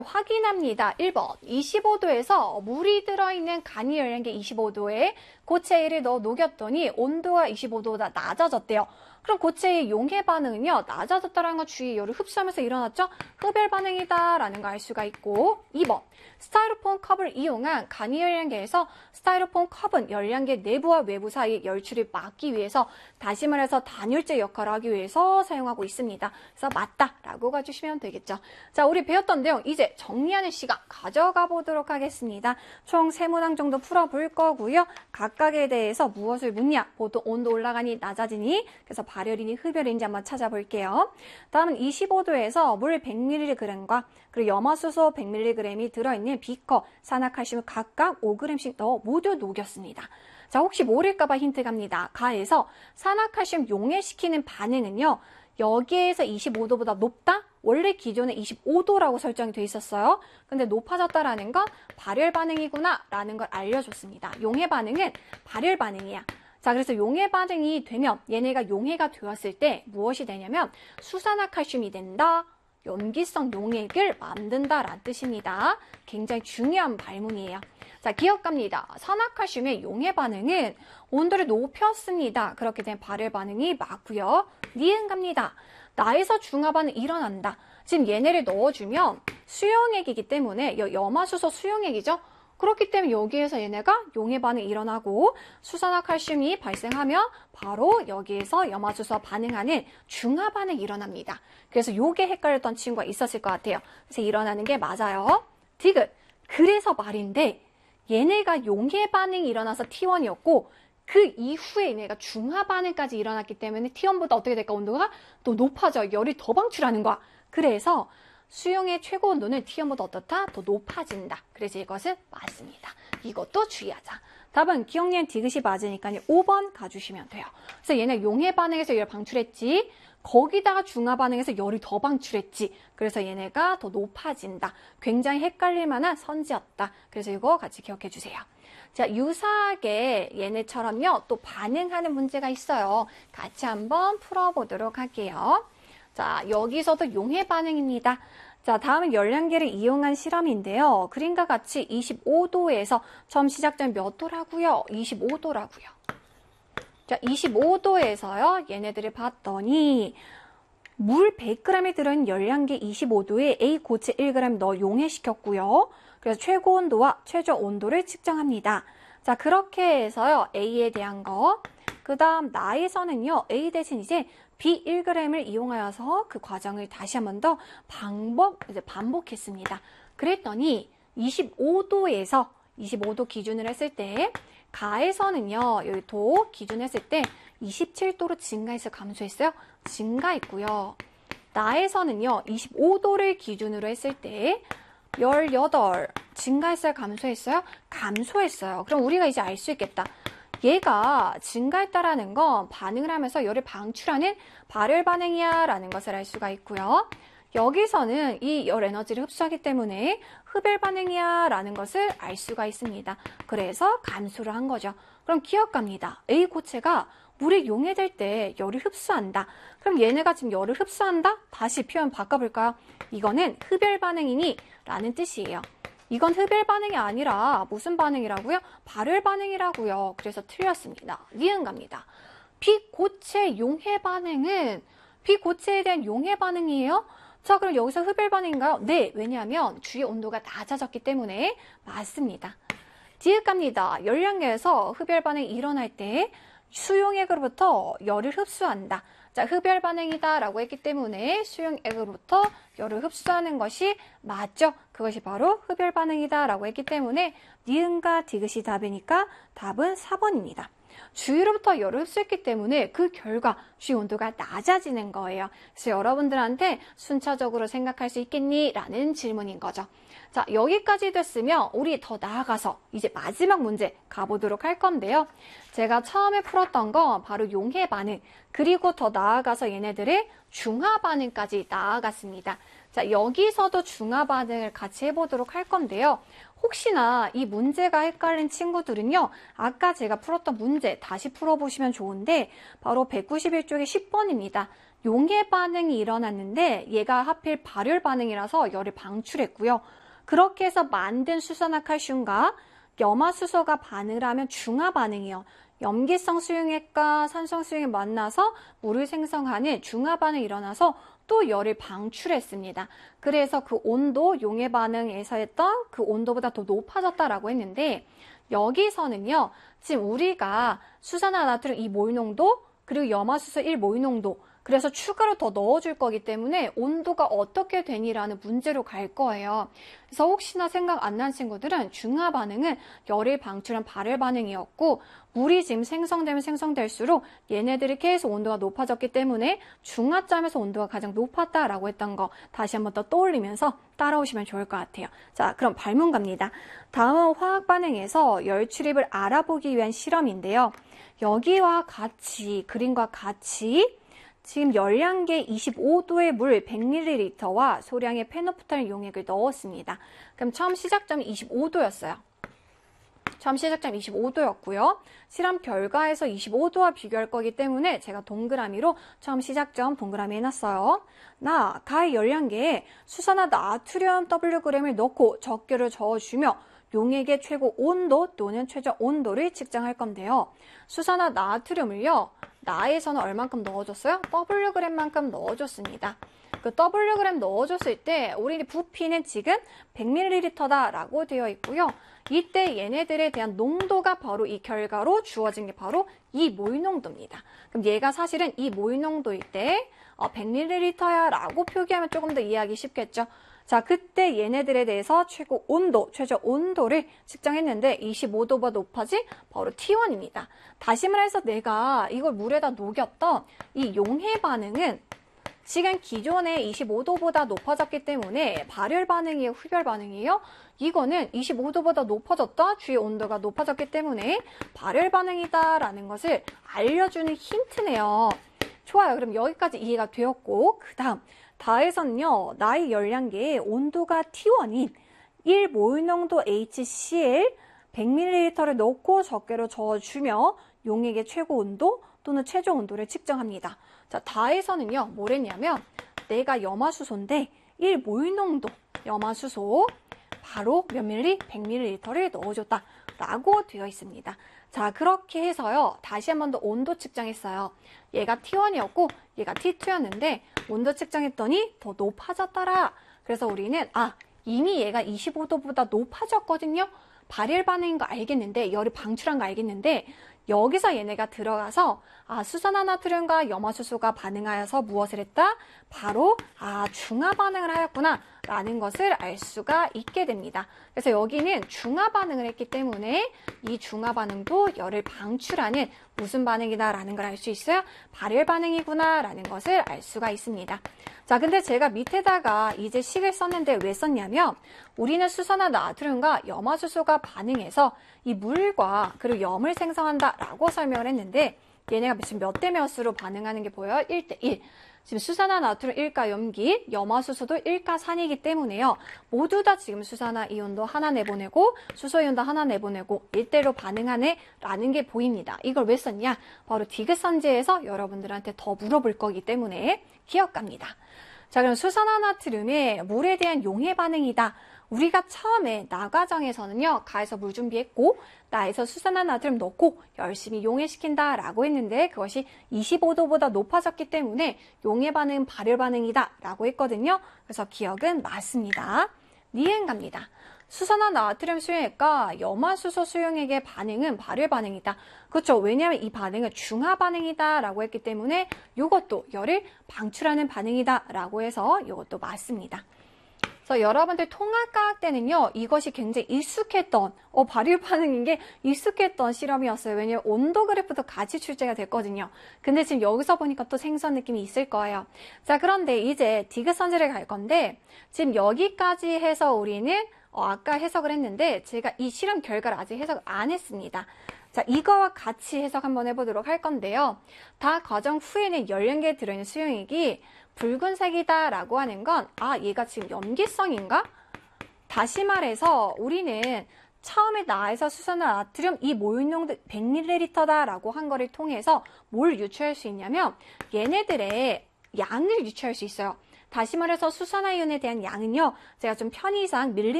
확인합니다. 1번 25도에서 물이 들어있는 간이 열린 게 25도에 고체 A를 넣어 녹였더니 온도가 25도보다 낮아졌대요. 그럼 고체의 용해 반응은요, 낮아졌다는 건 주위에 열을 흡수하면서 일어났죠? 흡열 반응이다 라는 거 알 수가 있고, 2번 스타이로폼 컵을 이용한 간이 열량계에서 스타이로폼 컵은 열량계 내부와 외부 사이 열출을 막기 위해서, 다시 말해서 단열재 역할을 하기 위해서 사용하고 있습니다. 그래서 맞다 라고 가주시면 되겠죠. 자, 우리 배웠던 내용 이제 정리하는 시간 가져가 보도록 하겠습니다. 총 3문항 정도 풀어볼 거고요. 각각에 대해서 무엇을 묻냐, 보통 온도 올라가니 낮아지니, 그래서 발열이니 흡열인지 한번 찾아볼게요. 다음은 25도에서 물 100mg과 그리고 염화수소 100mg이 들어있는 비커, 산화칼슘을 각각 5g씩 넣어 모두 녹였습니다. 자, 혹시 모를까봐 힌트 갑니다. 가에서 산화칼슘 용해시키는 반응은요, 여기에서 25도보다 높다? 원래 기존에 25도라고 설정이 돼 있었어요. 근데 높아졌다라는 건 발열 반응이구나 라는 걸 알려줬습니다. 용해 반응은 발열 반응이야. 자, 그래서 용해 반응이 되면 얘네가 용해가 되었을 때 무엇이 되냐면 수산화칼슘이 된다. 염기성 용액을 만든다라는 뜻입니다. 굉장히 중요한 발문이에요. 자, 기억합니다. 산화칼슘의 용해 반응은 온도를 높였습니다. 그렇게 된 발열 반응이 맞고요. 니은 갑니다. 나에서 중화 반응이 일어난다. 지금 얘네를 넣어주면 수용액이기 때문에 염화수소 수용액이죠. 그렇기 때문에 여기에서 얘네가 용해 반응이 일어나고 수산화칼슘이 발생하면 바로 여기에서 염화수소와 반응하는 중화 반응이 일어납니다. 그래서 요게 헷갈렸던 친구가 있었을 것 같아요. 그래서 일어나는 게 맞아요. 디귿. 그래서 말인데 얘네가 용해 반응이 일어나서 T1이었고 그 이후에 얘네가 중화 반응까지 일어났기 때문에 T1보다 어떻게 될까? 온도가 또 높아져. 열이 더 방출하는 거야. 그래서 수용의 최고 온도는 T1보다 어떻다? 더 높아진다. 그래서 이것은 맞습니다. 이것도 주의하자. 답은 기억니은 디귿이 맞으니까 5번 가주시면 돼요. 그래서 얘네 용해 반응에서 열을 방출했지. 거기다가 중화 반응에서 열이 더 방출했지. 그래서 얘네가 더 높아진다. 굉장히 헷갈릴 만한 선지였다. 그래서 이거 같이 기억해 주세요. 자, 유사하게 얘네처럼요, 또 반응하는 문제가 있어요. 같이 한번 풀어보도록 할게요. 자, 여기서도 용해 반응입니다. 자, 다음은 열량계를 이용한 실험인데요. 그림과 같이 25도에서 처음 시작된 몇 도라고요? 25도라고요. 자, 25도에서요, 얘네들을 봤더니 물 100g이 들어있는 열량계 25도에 A 고체 1g 넣어 용해시켰고요. 그래서 최고 온도와 최저 온도를 측정합니다. 자, 그렇게 해서요, A에 대한 거. 그 다음 나에서는요, A 대신 이제 B 1g을 이용하여서 그 과정을 다시 한 번 더 반복했습니다. 그랬더니 25도에서 25도 기준을 했을 때 가에서는요, 여기 도 기준했을 때 27도로 증가해서 감소했어요. 증가했고요. 나에서는요, 25도를 기준으로 했을 때 18 증가했어요, 감소했어요? 감소했어요. 그럼 우리가 이제 알 수 있겠다. 얘가 증가했다라는 건 반응을 하면서 열을 방출하는 발열 반응이야 라는 것을 알 수가 있고요. 여기서는 이 열 에너지를 흡수하기 때문에 흡열 반응이야 라는 것을 알 수가 있습니다. 그래서 감소를 한 거죠. 그럼 기억합니다. A 고체가 물에 용해될 때 열을 흡수한다. 그럼 얘네가 지금 열을 흡수한다? 다시 표현 바꿔볼까요? 이거는 흡열 반응이니 라는 뜻이에요. 이건 흡열 반응이 아니라 무슨 반응이라고요? 발열 반응이라고요. 그래서 틀렸습니다. 니은 갑니다. 비고체 용해 반응은 비고체에 대한 용해 반응이에요? 자, 그럼 여기서 흡열 반응인가요? 네, 왜냐하면 주위 온도가 낮아졌기 때문에 맞습니다. 디귿 갑니다. 열량계에서 흡열 반응이 일어날 때 수용액으로부터 열을 흡수한다. 자, 흡열 반응이다 라고 했기 때문에 수용액으로부터 열을 흡수하는 것이 맞죠? 그것이 바로 흡열 반응이다 라고 했기 때문에 니은과 디귿이 답이니까 답은 4번입니다. 주위로부터 열을 흡수했기 때문에 그 결과 주위 온도가 낮아지는 거예요. 그래서 여러분들한테 순차적으로 생각할 수 있겠니? 라는 질문인 거죠. 자, 여기까지 됐으면 우리 더 나아가서 이제 마지막 문제 가보도록 할 건데요. 제가 처음에 풀었던 건 바로 용해 반응, 그리고 더 나아가서 얘네들의 중화 반응까지 나아갔습니다. 자, 여기서도 중화 반응을 같이 해보도록 할 건데요. 혹시나 이 문제가 헷갈린 친구들은요, 아까 제가 풀었던 문제 다시 풀어보시면 좋은데 바로 191쪽의 10번입니다. 용해 반응이 일어났는데 얘가 하필 발열 반응이라서 열을 방출했고요. 그렇게 해서 만든 수산화칼슘과 염화수소가 반응을 하면 중화 반응이요. 염기성 수용액과 산성 수용액이 만나서 물을 생성하는 중화 반응이 일어나서 또 열을 방출했습니다. 그래서 그 온도, 용해 반응에서 했던 그 온도보다 더 높아졌다라고 했는데 여기서는요. 지금 우리가 수산화나트륨 2 모유 농도 그리고 염화수소 1 모유 농도 그래서 추가로 더 넣어줄 거기 때문에 온도가 어떻게 되니라는 문제로 갈 거예요. 그래서 혹시나 생각 안 난 친구들은 중화 반응은 열을 방출한 발열 반응이었고 물이 지금 생성되면 생성될수록 얘네들이 계속 온도가 높아졌기 때문에 중화점에서 온도가 가장 높았다라고 했던 거 다시 한번 더 떠올리면서 따라오시면 좋을 것 같아요. 자, 그럼 발문 갑니다. 다음은 화학 반응에서 열 출입을 알아보기 위한 실험인데요. 여기와 같이 그림과 같이 지금 열량계 25도의 물 100ml와 소량의 페노프탈 용액을 넣었습니다. 그럼 처음 시작점이 25도였어요. 처음 시작점 25도였고요. 실험 결과에서 25도와 비교할 거기 때문에 제가 동그라미로 처음 시작점 동그라미 해놨어요. 가의 열량계에 수산화 나트륨 Wg을 넣고 적게를 저어주며 용액의 최고 온도 또는 최저 온도를 측정할 건데요. 수산화 나트륨을요. 나에서는 얼만큼 넣어줬어요? Wg만큼 넣어줬습니다. 그 Wg 넣어줬을 때 우리 부피는 지금 100ml다라고 되어 있고요. 이때 얘네들에 대한 농도가 바로 이 결과로 주어진 게 바로 이 모유 농도입니다. 그럼 얘가 사실은 이 모유 농도일 때 100ml야 라고 표기하면 조금 더 이해하기 쉽겠죠. 자, 그때 얘네들에 대해서 최고 온도, 최저 온도를 측정했는데 25도보다 높아지 바로 T1입니다. 다시 말해서 내가 이걸 물에다 녹였던 이 용해 반응은 지금 기존의 25도보다 높아졌기 때문에 발열 반응이에요, 흡열 반응이에요? 이거는 25도보다 높아졌다, 주위 온도가 높아졌기 때문에 발열 반응이다라는 것을 알려주는 힌트네요. 좋아요. 그럼 여기까지 이해가 되었고 그 다음 다에서는요. 나의 열량계의 온도가 T1인 1 모유 농도 HCl 100ml를 넣고 적게로 저어주며 용액의 최고 온도 또는 최종 온도를 측정합니다. 자, 다에서는요. 뭐랬냐면 내가 염화수소인데 1 모유 농도 염화수소 바로 몇 밀리? 100ml를 넣어줬다 라고 되어 있습니다. 자, 그렇게 해서요. 다시 한 번 더 온도 측정했어요. 얘가 T1이었고 얘가 T2였는데 온도 측정했더니 더 높아졌더라. 그래서 우리는 이미 얘가 25도보다 높아졌거든요. 발열 반응인 거 알겠는데 열이 방출한 거 알겠는데 여기서 얘네가 들어가서 수산화나트륨과 염화수소가 반응하여서 무엇을 했다? 바로 중화 반응을 하였구나 라는 것을 알 수가 있게 됩니다. 그래서 여기는 중화 반응을 했기 때문에 이 중화 반응도 열을 방출하는 무슨 반응이다 라는 걸 알 수 있어요. 발열 반응이구나 라는 것을 알 수가 있습니다. 자, 근데 제가 밑에다가 이제 식을 썼는데 왜 썼냐면 우리는 수산화 나트륨과 염화수소가 반응해서 이 물과 그리고 염을 생성한다 라고 설명을 했는데 얘네가 지금 몇 대 몇으로 반응하는 게 보여요? 1대1. 지금 수산화 나트륨 1가 염기, 염화수소도 1가 산이기 때문에요. 모두 다 지금 수산화 이온도 하나 내보내고 수소 이온도 하나 내보내고 1대로 반응하네 라는 게 보입니다. 이걸 왜 썼냐? 바로 디귿선지에서 여러분들한테 더 물어볼 거기 때문에 기억합니다. 자, 그럼 수산화 나트륨의 물에 대한 용해 반응이다. 우리가 처음에 나 과정에서는요. 가에서 물 준비했고 나에서 수산화 나트륨 넣고 열심히 용해시킨다 라고 했는데 그것이 25도보다 높아졌기 때문에 용해 반응은 발열 반응이다 라고 했거든요. 그래서 기억은 맞습니다. 니은 갑니다. 수산화 나트륨 수용액과 염화수소 수용액의 반응은 발열 반응이다. 그렇죠. 왜냐하면 이 반응은 중화 반응이다 라고 했기 때문에 이것도 열을 방출하는 반응이다 라고 해서 이것도 맞습니다. 그래서 여러분들 통합과학 때는요. 이것이 굉장히 익숙했던 발열 반응인 게 익숙했던 실험이었어요. 왜냐하면 온도 그래프도 같이 출제가 됐거든요. 근데 지금 여기서 보니까 또 생소한 느낌이 있을 거예요. 자, 그런데 이제 디귿선지를 갈 건데 지금 여기까지 해서 우리는 아까 해석을 했는데 제가 이 실험 결과를 아직 해석을 안 했습니다. 자, 이거와 같이 해석 한번 해보도록 할 건데요. 다 과정 후에는 열량계에 들어있는 수용액이 붉은색이다 라고 하는 건 얘가 지금 염기성인가? 다시 말해서 우리는 처음에 나에서 수산화 나트륨 이 모유 농도 100ml다 라고 한 거를 통해서 뭘 유추할 수 있냐면 얘네들의 양을 유추할 수 있어요. 다시 말해서 수산화이온에 대한 양은요, 제가 좀 편의상 밀리